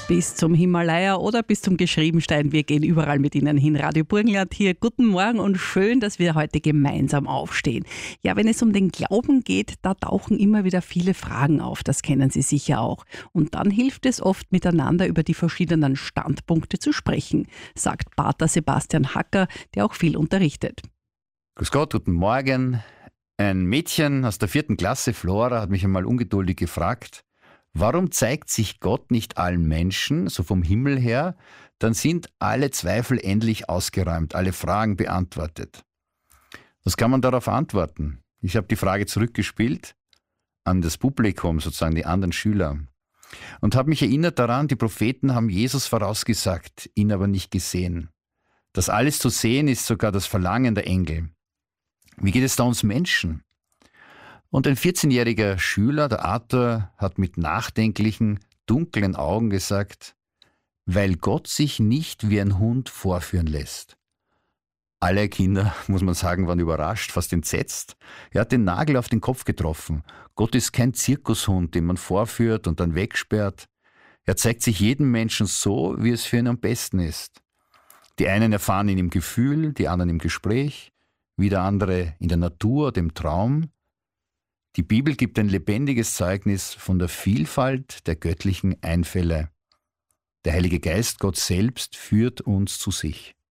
Bis zum Himalaya oder bis zum Geschriebenstein. Wir gehen überall mit Ihnen hin. Radio Burgenland hier. Guten Morgen und schön, dass wir heute gemeinsam aufstehen. Ja, wenn es um den Glauben geht, da tauchen immer wieder viele Fragen auf. Das kennen Sie sicher auch. Und dann hilft es oft, miteinander über die verschiedenen Standpunkte zu sprechen, sagt Pater Sebastian Hacker, der auch viel unterrichtet. Grüß Gott, guten Morgen. Ein Mädchen aus der 4. Klasse, Flora, hat mich einmal ungeduldig gefragt: Warum zeigt sich Gott nicht allen Menschen, so vom Himmel her? Dann sind alle Zweifel endlich ausgeräumt, alle Fragen beantwortet. Was kann man darauf antworten? Ich habe die Frage zurückgespielt an das Publikum, sozusagen die anderen Schüler, und habe mich erinnert daran, die Propheten haben Jesus vorausgesagt, ihn aber nicht gesehen. Das alles zu sehen ist sogar das Verlangen der Engel. Wie geht es da uns Menschen? Und ein 14-jähriger Schüler, der Arthur, hat mit nachdenklichen, dunklen Augen gesagt: Weil Gott sich nicht wie ein Hund vorführen lässt. Alle Kinder, muss man sagen, waren überrascht, fast entsetzt. Er hat den Nagel auf den Kopf getroffen. Gott ist kein Zirkushund, den man vorführt und dann wegsperrt. Er zeigt sich jedem Menschen so, wie es für ihn am besten ist. Die einen erfahren ihn im Gefühl, die anderen im Gespräch, wieder andere in der Natur, dem Traum. Die Bibel gibt ein lebendiges Zeugnis von der Vielfalt der göttlichen Einfälle. Der Heilige Geist, Gott selbst, führt uns zu sich.